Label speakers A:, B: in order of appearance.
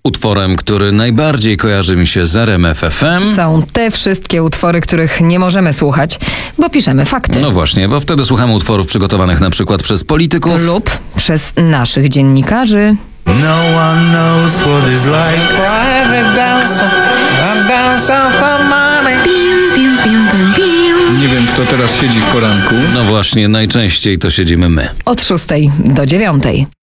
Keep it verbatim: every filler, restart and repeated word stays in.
A: Utworem, który najbardziej kojarzy mi się z R M F F M.
B: Są te wszystkie utwory, których nie możemy słuchać, bo piszemy fakty.
A: No właśnie, bo wtedy słuchamy utworów przygotowanych na przykład przez polityków
B: Lub przez naszych dziennikarzy.
C: No one knows what it's like. Private dancer, I'm dancing for money.
D: Nie wiem, kto teraz siedzi w poranku.
A: No właśnie, najczęściej to siedzimy my.
B: Od szóstej do dziewiątej.